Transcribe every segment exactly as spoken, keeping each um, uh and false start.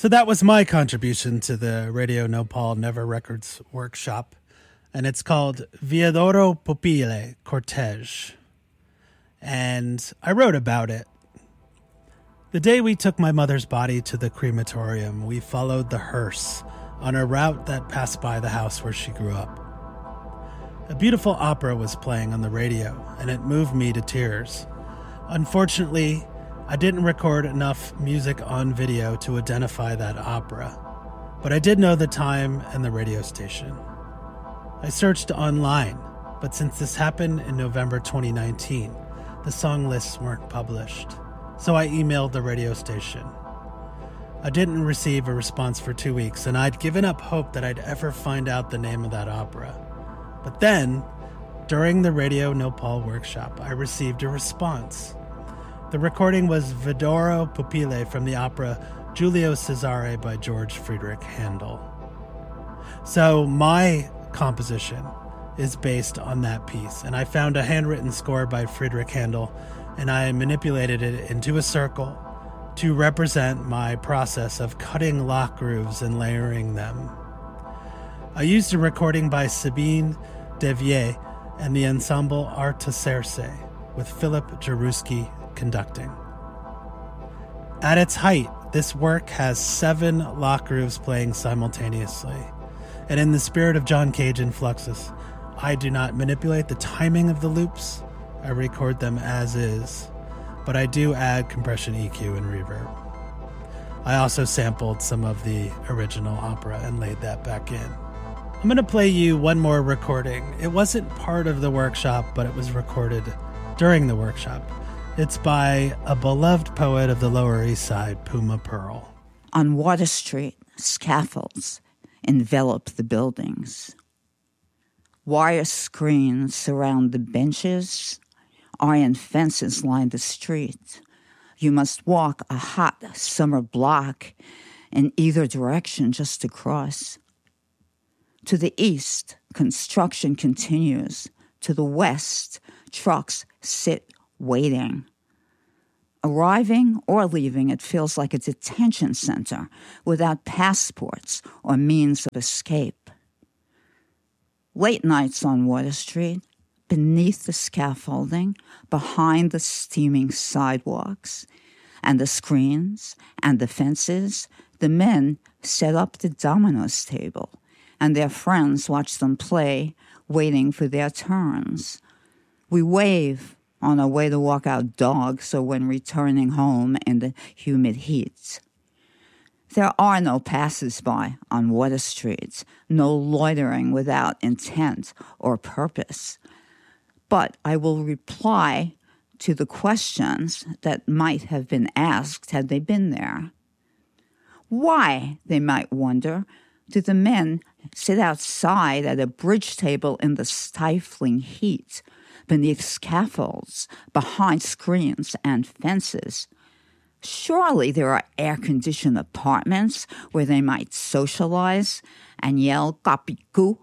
So that was my contribution to the Radio Nopal Never Records workshop, and it's called Viadoro Pupile Cortege. And I wrote about it. The day we took my mother's body to the crematorium, we followed the hearse on a route that passed by the house where she grew up. A beautiful opera was playing on the radio, and it moved me to tears. Unfortunately, I didn't record enough music on video to identify that opera, but I did know the time and the radio station. I searched online, but since this happened in November twenty nineteen, the song lists weren't published. So I emailed the radio station. I didn't receive a response for two weeks, and I'd given up hope that I'd ever find out the name of that opera. But then, during the Radio Nopal workshop, I received a response. The recording was Viadoro Pupile from the opera Giulio Cesare by George Friedrich Handel. So my composition is based on that piece, and I found a handwritten score by Friedrich Handel, and I manipulated it into a circle to represent my process of cutting lock grooves and layering them. I used a recording by Sabine Devier and the ensemble Artaserse, with Philip Jaruski conducting. At its height, this work has seven lock grooves playing simultaneously, and in the spirit of John Cage and Fluxus, I do not manipulate the timing of the loops. I record them as is, but I do add compression, E Q, and reverb. I also sampled some of the original opera and laid that back in. I'm going to play you one more recording. It wasn't part of the workshop, but it was recorded during the workshop. It's by a beloved poet of the Lower East Side, Puma Pearl. On Water Street, scaffolds envelop the buildings. Wire screens surround the benches. Iron fences line the street. You must walk a hot summer block in either direction just to cross. To the east, construction continues. To the west, trucks sit waiting. Arriving or leaving, it feels like a detention center without passports or means of escape. Late nights on Water Street, beneath the scaffolding, behind the steaming sidewalks, and the screens and the fences, the men set up the dominoes table, and their friends watch them play, waiting for their turns. We wave on our way to walk our dog, so when returning home in the humid heat. There are no passers-by on Water Street, no loitering without intent or purpose. But I will reply to the questions that might have been asked had they been there. Why, they might wonder, do the men sit outside at a bridge table in the stifling heat, beneath scaffolds, behind screens and fences? Surely there are air-conditioned apartments where they might socialize and yell "kapiku."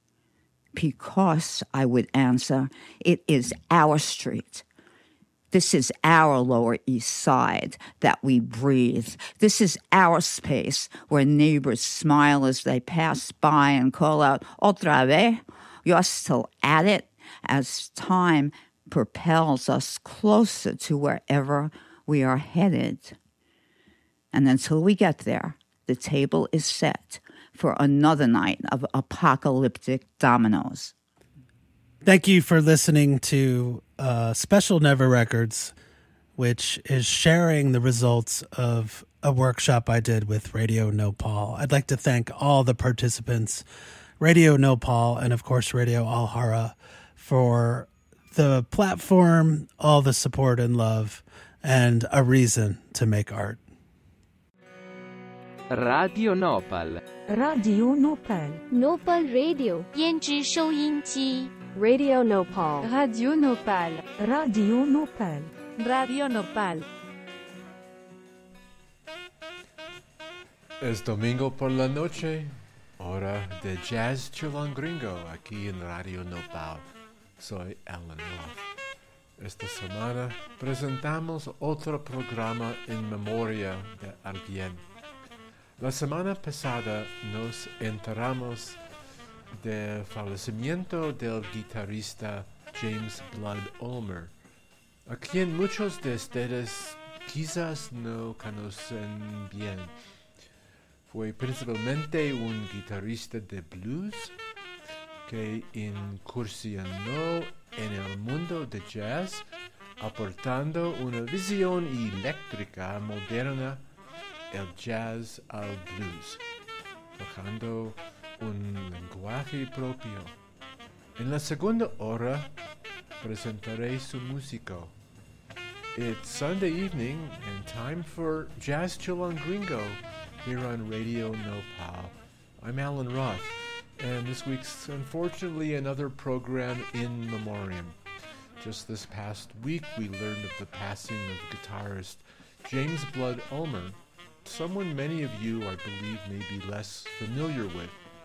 Because, I would answer, it is our street. This is our Lower East Side that we breathe. This is our space where neighbors smile as they pass by and call out, "Otra vez? You're still at it?" as time propels us closer to wherever we are headed. And until we get there, the table is set for another night of apocalyptic dominoes. Thank you for listening to uh, Special Never Records, which is sharing the results of a workshop I did with Radio Nopal. I'd like to thank all the participants, Radio Nopal, and of course Radio Alhara, for the platform, all the support and love, and a reason to make art. Radio Nopal. Radio Nopal. Nopal Radio 胭脂收音机 Radio Nopal. Radio Nopal. Radio Nopal. Radio Nopal. Es domingo por la noche, hora de Jazz Chilangringo aquí en Radio Nopal. Soy Alan Roth. Esta semana presentamos otro programa en memoria de alguien. La semana pasada nos enteramos del fallecimiento del guitarrista James Blood Ulmer, a quien muchos de ustedes quizás no conocen bien. Fue principalmente un guitarrista de blues que incursionó en el mundo de jazz, aportando una visión eléctrica moderna el jazz al blues, forjando un lenguaje propio. En la segunda hora presentaré su músico. It's Sunday evening and time for Jazz Chilangringo here on Radio Nopal. I'm Alan Roth, and this week's unfortunately another program in memoriam. Just this past week we learned of the passing of guitarist James Blood Ulmer, someone many of you, I believe, may be less familiar with.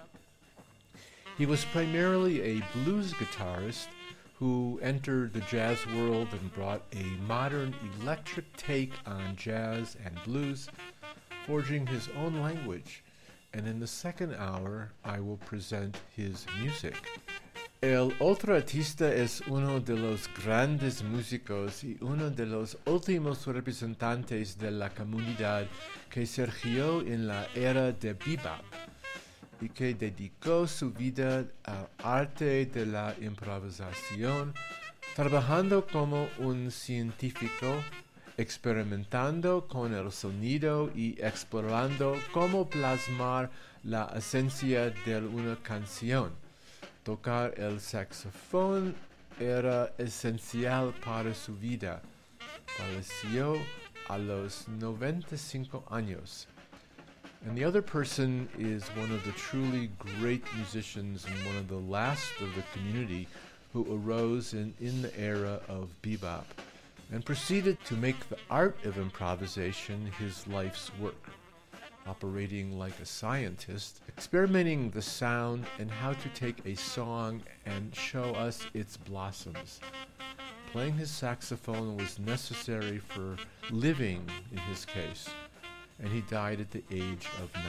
He was primarily a blues guitarist who entered the jazz world and brought a modern electric take on jazz and blues, forging his own language. And in the second hour, I will present his music. El otro artista es uno de los grandes músicos y uno de los últimos representantes de la comunidad que surgió en la era de bebop y que dedicó su vida al arte de la improvisación, trabajando como un científico, experimentando con el sonido y explorando cómo plasmar la esencia de una canción. Tocar el saxofón era esencial para su vida. Falleció a los noventa y cinco años. And the other person is one of the truly great musicians and one of the last of the community who arose in, in the era of bebop and proceeded to make the art of improvisation his life's work, operating like a scientist, experimenting the sound and how to take a song and show us its blossoms. Playing his saxophone was necessary for living in his case, and he died at the age of